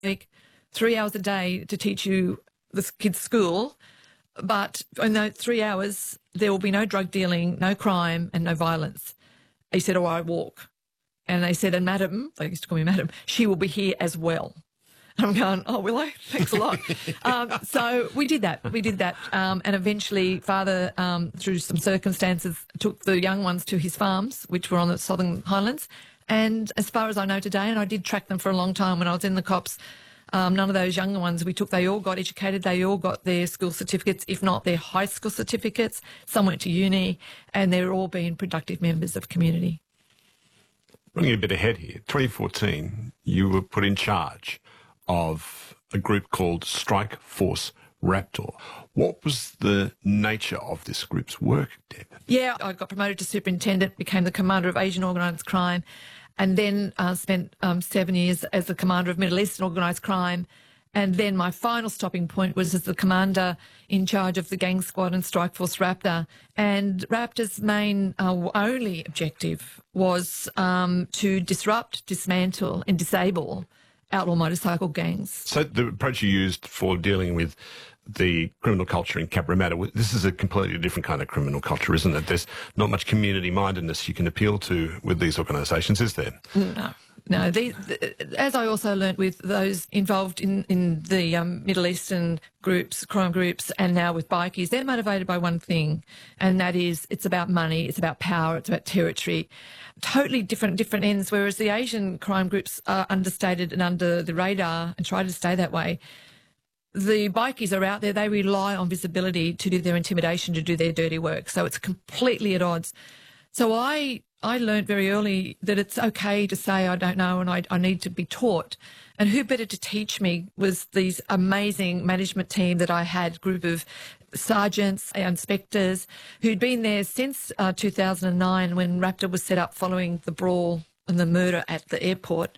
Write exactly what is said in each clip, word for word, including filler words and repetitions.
week, three hours a day to teach you the kids' school, but in those three hours there will be no drug dealing, no crime and no violence. He said, or I walk. And they said, and madam, they used to call me madam, she will be here as well. And I'm going, oh, will I? Thanks a lot. um, so we did that. We did that. Um, and eventually father, um, through some circumstances, took the young ones to his farms, which were on the Southern Highlands. And as far as I know today, and I did track them for a long time when I was in the cops, um, none of those younger ones we took, they all got educated. They all got their school certificates, if not their high school certificates. Some went to uni, and they're all being productive members of community. Running a bit ahead here, twenty fourteen, you were put in charge of a group called Strike Force Raptor. What was the nature of this group's work, Deb? Yeah, I got promoted to superintendent, became the commander of Asian organised crime, and then uh, spent um, seven years as the commander of Middle Eastern organised crime. And then my final stopping point was as the commander in charge of the gang squad and Strike Force Raptor. And Raptor's main, uh, only objective was um, to disrupt, dismantle and disable outlaw motorcycle gangs. So the approach you used for dealing with the criminal culture in Cabramatta, this is a completely different kind of criminal culture, isn't it? There's not much community-mindedness you can appeal to with these organisations, is there? No. No, these, as I also learnt with those involved in, in the um, Middle Eastern groups, crime groups, and now with bikies, they're motivated by one thing, and that is it's about money, it's about power, it's about territory. Totally different different ends, whereas the Asian crime groups are understated and under the radar and try to stay that way. The bikies are out there, they rely on visibility to do their intimidation, to do their dirty work, so it's completely at odds. So I I learned very early that it's okay to say I don't know and I, I need to be taught. And who better to teach me was these amazing management team that I had, group of sergeants and inspectors who'd been there since uh, two thousand nine when Raptor was set up following the brawl and the murder at the airport.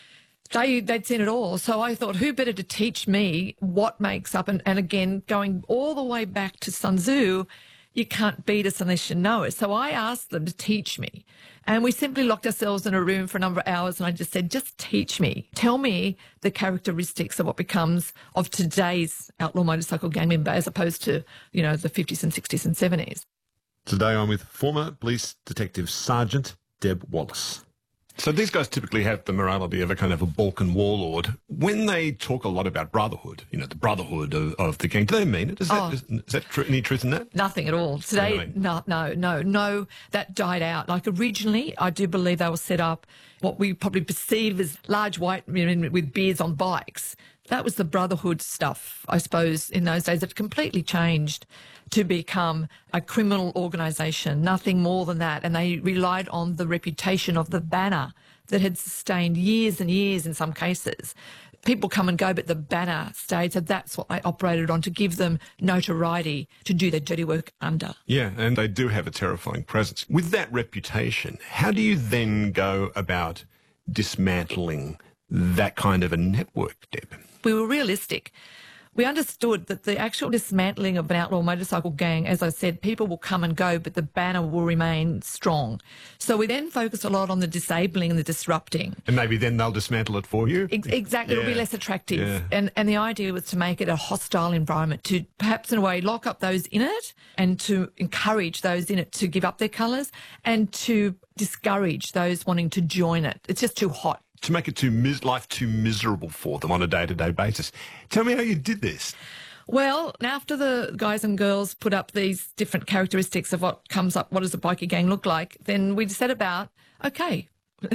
They, they'd seen it all. So I thought, who better to teach me what makes up, and, and again, going all the way back to Sun Tzu, you can't beat us unless you know it. So I asked them to teach me. And we simply locked ourselves in a room for a number of hours and I just said, just teach me. Tell me the characteristics of what becomes of today's outlaw motorcycle gang member as opposed to, you know, the fifties and sixties and seventies. Today I'm with former police detective Sergeant Deb Wallace. So these guys typically have the morality of a kind of a Balkan warlord. When they talk a lot about brotherhood, you know, the brotherhood of, of the gang, do they mean it? Is that, oh, is, is that tr- any truth in that? Nothing at all. Today, really? no, no, no, no, that died out. Like originally, I do believe they were set up what we probably perceive as large white men with beards on bikes. That was the brotherhood stuff, I suppose, in those days. It completely changed to become a criminal organisation, nothing more than that. And they relied on the reputation of the banner that had sustained years and years in some cases. People come and go, but the banner stayed. So that's what they operated on, to give them notoriety to do their dirty work under. Yeah, and they do have a terrifying presence. With that reputation, how do you then go about dismantling that kind of a network, Deb? We were realistic. We understood that the actual dismantling of an outlaw motorcycle gang, as I said, people will come and go, but the banner will remain strong. So we then focused a lot on the disabling and the disrupting. And maybe then they'll dismantle it for you? Ex- exactly. Yeah. It'll be less attractive. Yeah. And, and the idea was to make it a hostile environment, to perhaps in a way lock up those in it and to encourage those in it to give up their colours and to discourage those wanting to join it. It's just too hot. To make it too mis- life too miserable for them on a day-to-day basis. Tell me how you did this. Well, after the guys and girls put up these different characteristics of what comes up, what does a bikie gang look like, then we set about, okay,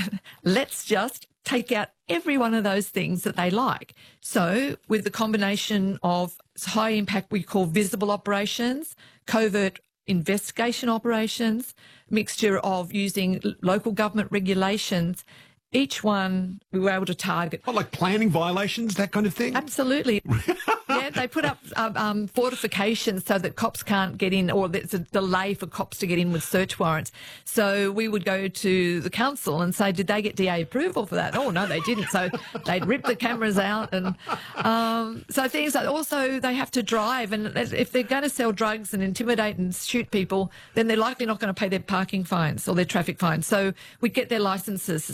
let's just take out every one of those things that they like. So with the combination of high impact, we call visible operations, covert investigation operations, mixture of using local government regulations, each one we were able to target. What, like planning violations, that kind of thing? Absolutely. Yeah, they put up um, um, fortifications so that cops can't get in, or there's a delay for cops to get in with search warrants. So we would go to the council and say, did they get D A approval for that? Oh, no, they didn't. So they'd rip the cameras out. And um, so things like, also they have to drive. And if they're going to sell drugs and intimidate and shoot people, then they're likely not going to pay their parking fines or their traffic fines. So we'd get their licences suspended.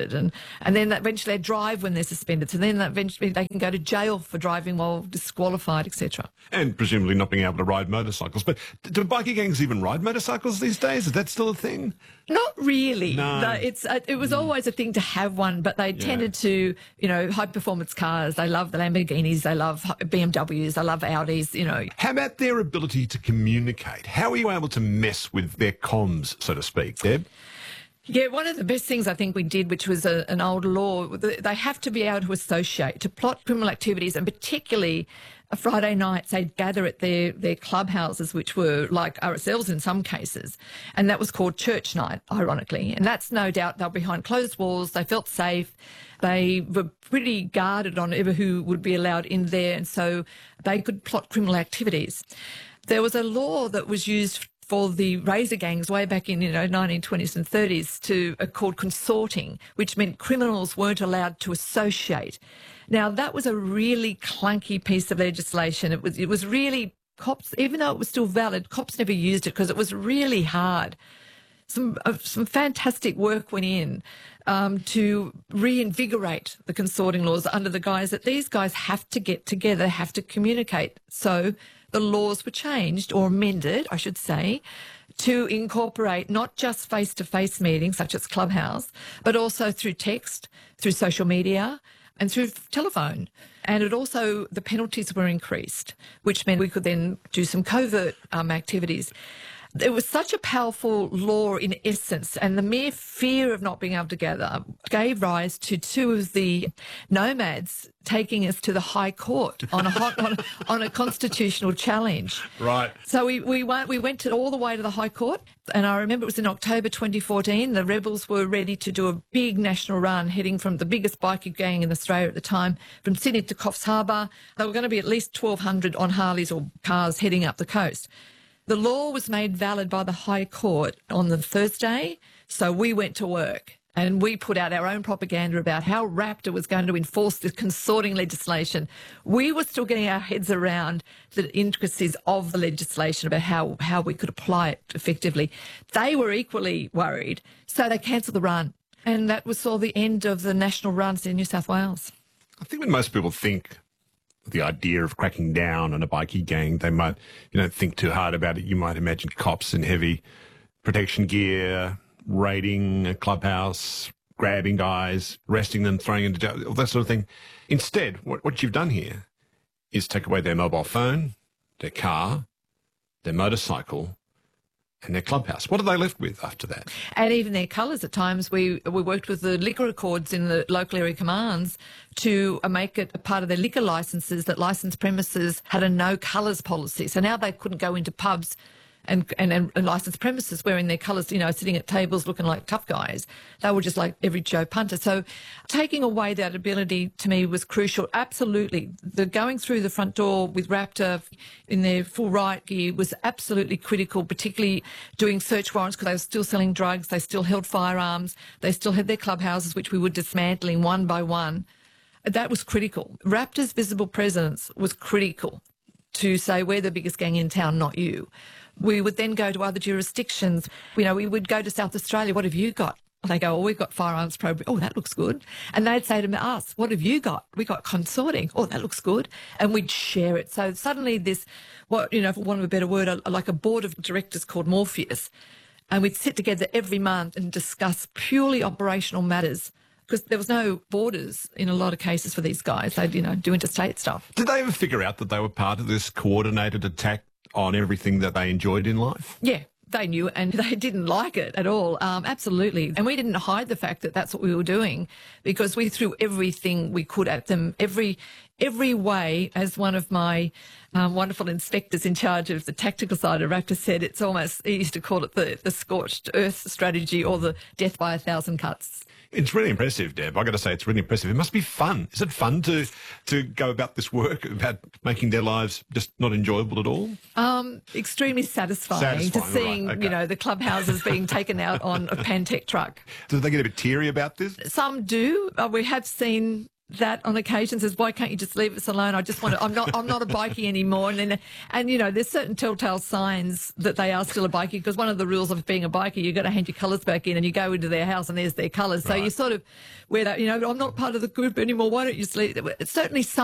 suspended, and, and then eventually they drive when they're suspended. So then eventually they can go to jail for driving while disqualified, et cetera. And presumably not being able to ride motorcycles. But do bikie gangs even ride motorcycles these days? Is that still a thing? Not really. No. No, it's uh, it was mm. always a thing to have one, but they yeah. tended to, you know, high performance cars. They love the Lamborghinis, they love B M Ws, they love Audis, you know. How about their ability to communicate? How are you able to mess with their comms, so to speak, Deb? Yeah, one of the best things I think we did, which was a, an old law, they have to be able to associate, to plot criminal activities, and particularly a Friday nights they'd gather at their, their clubhouses, which were like R S Ls in some cases, and that was called church night, ironically. And that's no doubt they were behind closed walls, they felt safe, they were pretty guarded on ever who would be allowed in there, and so they could plot criminal activities. There was a law that was used for the razor gangs way back in, you know, nineteen twenties and thirties to uh, called consorting, which meant criminals weren't allowed to associate. Now, that was a really clunky piece of legislation. It was, it was really, cops, even though it was still valid, cops never used it because it was really hard. Some uh, some fantastic work went in um, to reinvigorate the consorting laws under the guise that these guys have to get together, have to communicate. So the laws were changed, or amended, I should say, to incorporate not just face-to-face meetings, such as Clubhouse, but also through text, through social media, and through telephone. And it also, the penalties were increased, which meant we could then do some covert um, activities. It was such a powerful law in essence, and the mere fear of not being able to gather gave rise to two of the nomads taking us to the High Court on a hot, on, on a constitutional challenge. Right. So we we went we went to, all the way to the High Court, and I remember it was in October twenty fourteen. The rebels were ready to do a big national run, heading from the biggest bikie gang in Australia at the time, from Sydney to Coffs Harbour. They were going to be at least twelve hundred on Harleys or cars heading up the coast. The law was made valid by the High Court on the Thursday, so we went to work and we put out our own propaganda about how Raptor was going to enforce the consorting legislation. We were still getting our heads around the intricacies of the legislation about how, how we could apply it effectively. They were equally worried, so they cancelled the run, and that was all the end of the national runs in New South Wales. I think when most people think the idea of cracking down on a bikie gang, they might, you don't think too hard about it. You might imagine cops in heavy protection gear, raiding a clubhouse, grabbing guys, arresting them, throwing them into jail, all that sort of thing. Instead, what, what you've done here is take away their mobile phone, their car, their motorcycle, and their clubhouse. What are they left with after that? And even their colours at times. We we worked with the liquor accords in the local area commands to make it a part of their liquor licences that licensed premises had a no colours policy. So now they couldn't go into pubs and, and, and licensed premises wearing their colours, you know, sitting at tables looking like tough guys. They were just like every Joe punter. So taking away that ability to me was crucial. Absolutely. The going through the front door with Raptor in their full riot gear was absolutely critical, particularly doing search warrants because they were still selling drugs, they still held firearms, they still had their clubhouses, which we were dismantling one by one. That was critical. Raptor's visible presence was critical to say, we're the biggest gang in town, not you. We would then go to other jurisdictions. You know, we would go to South Australia. What have you got? They go, oh, we've got firearms program. Oh, that looks good. And they'd say to us, what have you got? We got consorting. Oh, that looks good. And we'd share it. So suddenly this, what, you know, for want of a better word, a, like a board of directors called Morpheus. And we'd sit together every month and discuss purely operational matters, because there was no borders in a lot of cases for these guys. They'd, you know, do interstate stuff. Did they ever figure out that they were part of this coordinated attack on everything that they enjoyed in life? Yeah, they knew, and they didn't like it at all. Um, absolutely. And we didn't hide the fact that that's what we were doing, because we threw everything we could at them, every every way. As one of my um, wonderful inspectors in charge of the tactical side of Raptor said, it's almost, he used to call it the, the scorched earth strategy, or the death by a thousand cuts. It's really impressive, Deb. I've got to say, it's really impressive. It must be fun. Is it fun to to go about this work, about making their lives just not enjoyable at all? Um, extremely satisfying, satisfying to seeing, right. Okay. you know, the clubhouses being taken out on a Pantech truck. Do they get a bit teary about this? Some do. Uh, we have seen that on occasion says, why can't you just leave us alone? I just want to, I'm not, I'm not a bikie anymore. And then, and you know, there's certain telltale signs that they are still a bikie, because one of the rules of being a bikie, you've got to hand your colours back in, and you go into their house and there's their colours. So Right. you sort of wear that, you know, I'm not part of the group anymore. Why don't you just leave? It's certainly some